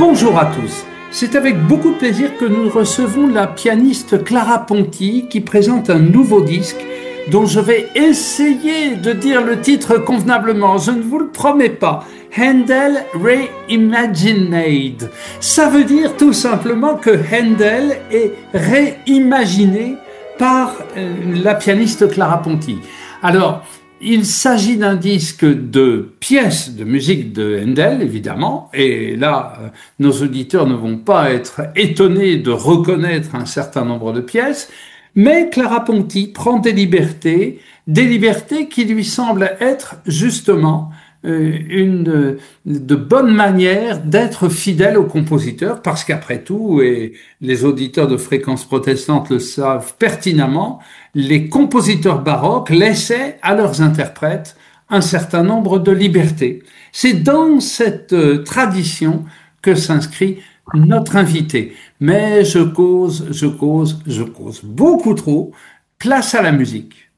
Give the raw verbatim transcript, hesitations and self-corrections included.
Bonjour à tous. C'est avec beaucoup de plaisir que nous recevons la pianiste Clara Ponti qui présente un nouveau disque dont je vais essayer de dire le titre convenablement. Je ne vous le promets pas. Handel Reimagined. Ça veut dire tout simplement que Handel est réimaginé par euh, la pianiste Clara Ponti. Alors, il s'agit d'un disque de pièces de musique de Handel, évidemment, et là, euh, nos auditeurs ne vont pas être étonnés de reconnaître un certain nombre de pièces, mais Clara Ponti prend des libertés, des libertés qui lui semblent être justement euh, une de bonne manière d'être fidèle au compositeur, parce qu'après tout, et les auditeurs de Fréquences Protestantes le savent pertinemment, les compositeurs baroques laissaient à leurs interprètes un certain nombre de libertés. C'est dans cette euh, tradition que s'inscrit notre invité. Mais je cause, je cause, je cause beaucoup trop. Place à la musique.